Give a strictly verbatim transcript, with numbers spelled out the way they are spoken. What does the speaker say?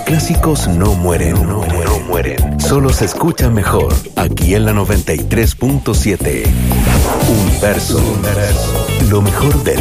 clásicos no mueren, no, no mueren. Solo se escucha mejor aquí en la noventa y tres punto siete. Universo. Lo mejor del